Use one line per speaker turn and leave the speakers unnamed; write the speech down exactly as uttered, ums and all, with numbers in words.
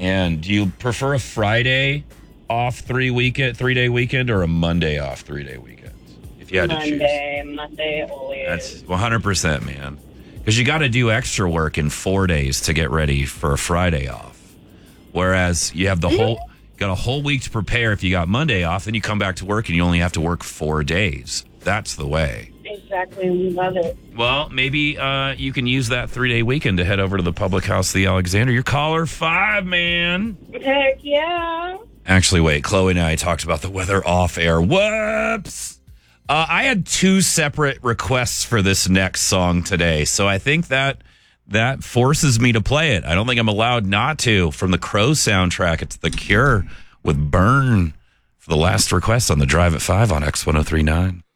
And do you prefer a Friday off three weekend, three day weekend, or a Monday off three day weekend? If you had
Monday,
to choose,
Monday, Monday always.
that's one hundred percent, man. Because you got to do extra work in four days to get ready for a Friday off. Whereas you have the whole got a whole week to prepare. If you got Monday off, then you come back to work and you only have to work four days. That's the way.
Exactly, we love it.
Well, maybe uh, you can use that three-day weekend to head over to the Public House of the Alexander. You're caller five, man.
Heck yeah.
Actually, wait, Chloe and I talked about the weather off air. Whoops! Uh, I had two separate requests for this next song today, so I think that that forces me to play it. I don't think I'm allowed not to. From the Crow soundtrack, it's The Cure with Burn for the last request on the Drive at five on X ten thirty-nine.